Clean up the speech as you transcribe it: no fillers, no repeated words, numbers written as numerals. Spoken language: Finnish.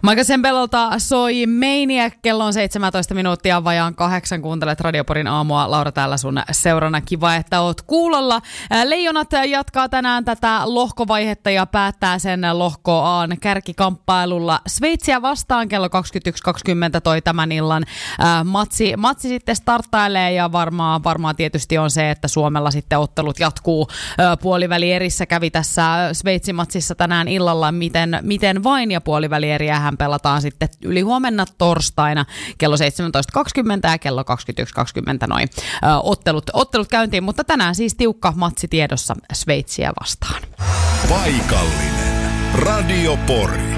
Michael Sembelolta soi Maniac, kello on 17 minuuttia vajaan 8, kuuntelet Radioporin aamua. Laura täällä sun seurana, kiva, että oot kuulolla. Leijonat jatkaa tänään tätä lohkovaihetta ja päättää sen lohko A:n kärkikamppailulla Sveitsiä vastaan kello 21.20 toi tämän illan matsi sitten starttailee ja varmaan tietysti on se, että Suomella sitten ottelut jatkuu puolivälierissä. Kävi tässä Sveitsin matsissa tänään illalla miten vain ja puolivälieriä pelataan sitten yli huomenna torstaina kello 17.20 ja kello 21.20 noin ottelut käyntiin, mutta tänään siis tiukka matsi tiedossa Sveitsiä vastaan. Paikallinen Radio Pori.